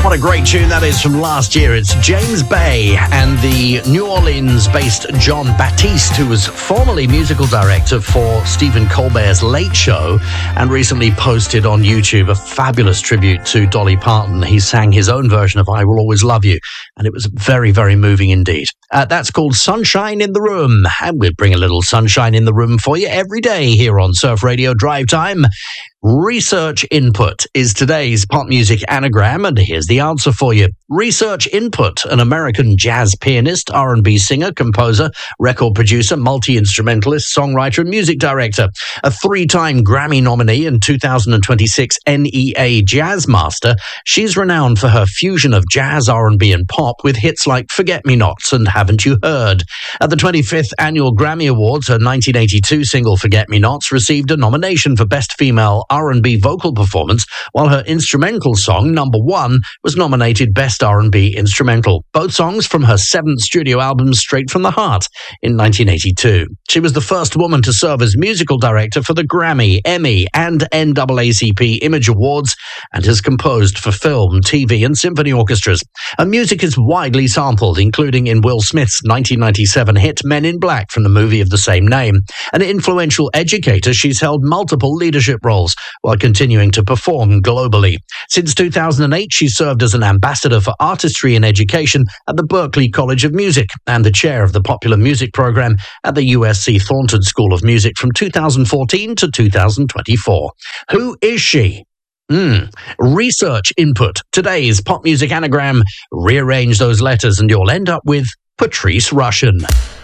What a great tune that is from last year. It's James Bay and the New Orleans-based John Batiste, who was formerly musical director for Stephen Colbert's Late Show and recently posted on YouTube a fabulous tribute to Dolly Parton. He sang his own version of I Will Always Love You, and it was very, very moving indeed. That's called Sunshine in the Room, and we'll bring a little sunshine in the room for you every day here on Surf Radio Drive Time. Research Input is today's pop music anagram, and here's the answer for you. Research Input, an American jazz pianist, R&B singer, composer, record producer, multi-instrumentalist, songwriter, and music director. A three-time Grammy nominee and 2026 NEA Jazz Master, she's renowned for her fusion of jazz, R&B, and pop with hits like Forget-Me-Nots and Haven't You Heard. At the 25th Annual Grammy Awards, her 1982 single Forget-Me-Nots received a nomination for Best Female R&B Vocal Performance, while her instrumental song, Number One, was nominated Best R&B Instrumental. Both songs from her seventh studio album, Straight from the Heart, in 1982. She was the first woman to serve as musical director for the Grammy, Emmy, and NAACP Image Awards, and has composed for film, TV, and symphony orchestras. Her music is widely sampled, including in Will Smith's 1997 hit Men in Black from the movie of the same name. An influential educator, she's held multiple leadership roles while continuing to perform globally. Since 2008, she served as an ambassador for artistry and education at the Berklee College of Music and the chair of the popular music program at the USC Thornton School of Music from 2014 to 2024. Who is she? Research Input. Today's pop music anagram. Rearrange those letters and you'll end up with Patrice Rushen.